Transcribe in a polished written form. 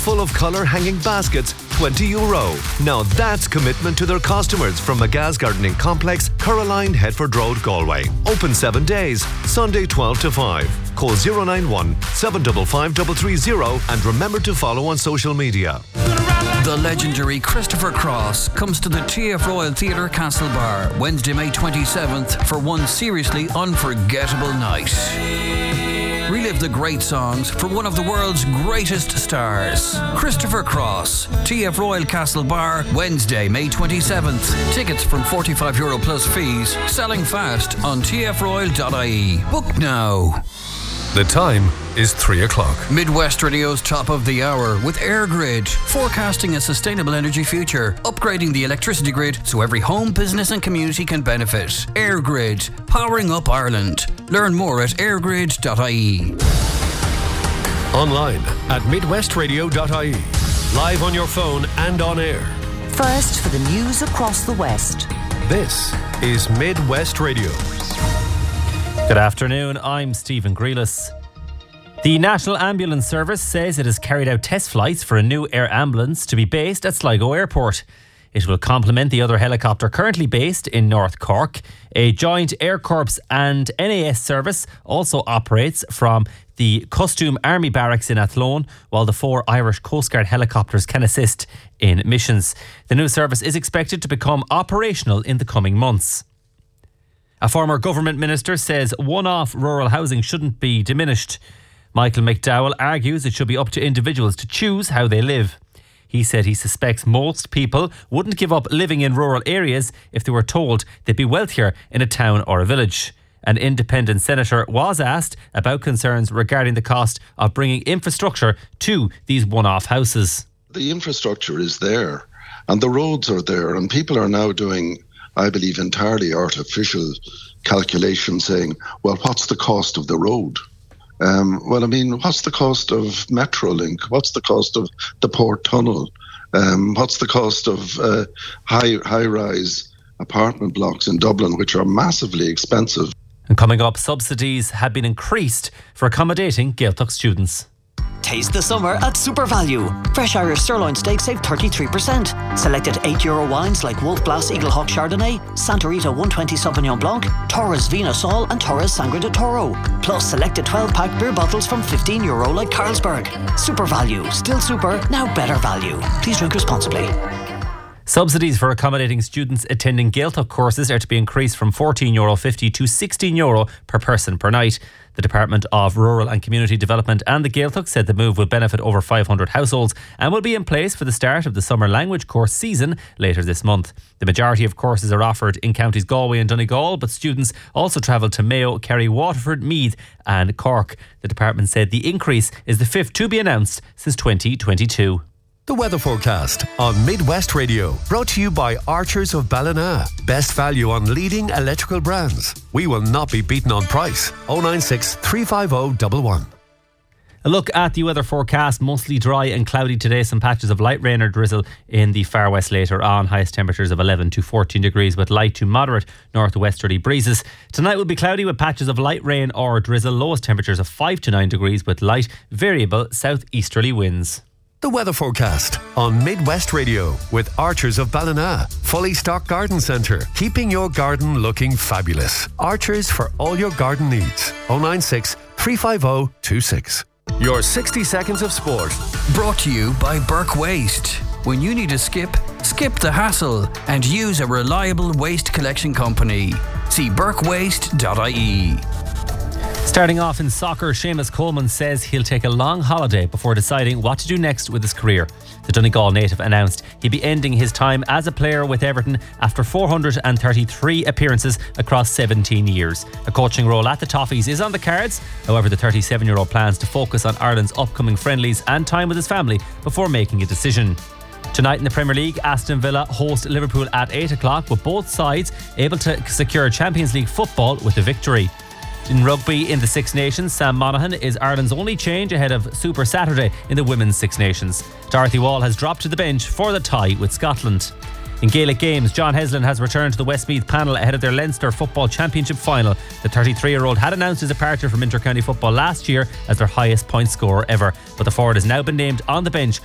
full of colour hanging baskets, €20. Now that's commitment to their customers from McGa's Gardening Complex, Caroline, Headford Road, Galway. Open 7 days, Sunday 12 to 5. Call 091 755 330 and remember to follow on social media. The legendary Christopher Cross comes to the TF Royal Theatre Castlebar Wednesday, May 27th for one seriously unforgettable night. Relive the great songs from one of the world's greatest stars. Christopher Cross, TF Royal Castlebar, Wednesday, May 27th. Tickets from €45 plus fees. Selling fast on tfroyal.ie. Book now. The time is 3 o'clock. Midwest Radio's top of the hour with EirGrid, forecasting a sustainable energy future, upgrading the electricity grid so every home, business and community can benefit. EirGrid, powering up Ireland. Learn more at eirgrid.ie. Online at midwestradio.ie. Live on your phone and on air. First for the news across the West. This is Midwest Radio. Good afternoon, I'm Stephen Grealis. The National Ambulance Service says it has carried out test flights for a new air ambulance to be based at Sligo Airport. It will complement the other helicopter currently based in North Cork. A joint Air Corps and NAS service also operates from the Costume Army Barracks in Athlone, while the 4 Irish Coast Guard helicopters can assist in missions. The new service is expected to become operational in the coming months. A former government minister says one-off rural housing shouldn't be diminished. Michael McDowell argues it should be up to individuals to choose how they live. He said he suspects most people wouldn't give up living in rural areas if they were told they'd be wealthier in a town or a village. An independent senator was asked about concerns regarding the cost of bringing infrastructure to these one-off houses. The infrastructure is there and the roads are there, and people are now doing, I believe, entirely artificial calculations saying, well, what's the cost of the road? What's the cost of Metrolink? What's the cost of the Port Tunnel? What's the cost of high-rise apartment blocks in Dublin, which are massively expensive? And coming up, subsidies have been increased for accommodating Gaeltacht students. Taste the summer at Super Value. Fresh Irish sirloin steak save 33%. Selected €8 wines like Wolf Blass Eagle Hawk Chardonnay, Santa Rita 120 Sauvignon Blanc, Torres Vina Sol and Torres Sangre de Toro. Plus selected 12-pack beer bottles from €15 like Carlsberg. Super Value. Still super, now better value. Please drink responsibly. Subsidies for accommodating students attending Gaeltacht courses are to be increased from €14.50 to €16 per person per night. The Department of Rural and Community Development and the Gaeltacht said the move will benefit over 500 households and will be in place for the start of the summer language course season later this month. The majority of courses are offered in counties Galway and Donegal, but students also travel to Mayo, Kerry, Waterford, Meath and Cork. The department said the increase is the 5th to be announced since 2022. The weather forecast on Midwest Radio, brought to you by Archers of Ballina. Best value on leading electrical brands. We will not be beaten on price. 096 350 111. A look at the weather forecast. Mostly dry and cloudy today. Some patches of light rain or drizzle in the far west later on. Highest temperatures of 11 to 14 degrees with light to moderate northwesterly breezes. Tonight will be cloudy with patches of light rain or drizzle. Lowest temperatures of 5 to 9 degrees with light variable southeasterly winds. The weather forecast on Midwest Radio with Archers of Ballina. Fully stocked garden centre, keeping your garden looking fabulous. Archers for all your garden needs. 096 350 26. Your 60 seconds of sport. Brought to you by Burke Waste. When you need a skip the hassle and use a reliable waste collection company. See burkewaste.ie. Starting off in soccer, Seamus Coleman says he'll take a long holiday before deciding what to do next with his career. The Donegal native announced he'd be ending his time as a player with Everton after 433 appearances across 17 years. A coaching role at the Toffees is on the cards. However, the 37-year-old plans to focus on Ireland's upcoming friendlies and time with his family before making a decision. Tonight in the Premier League, Aston Villa host Liverpool at 8 o'clock, with both sides able to secure Champions League football with a victory. In rugby in the Six Nations, Sam Monaghan is Ireland's only change ahead of Super Saturday in the Women's Six Nations. Dorothy Wall has dropped to the bench for the tie with Scotland. In Gaelic games, John Heslin has returned to the Westmeath panel ahead of their Leinster Football Championship final. The 33-year-old had announced his departure from inter-county football last year as their highest point scorer ever, but the forward has now been named on the bench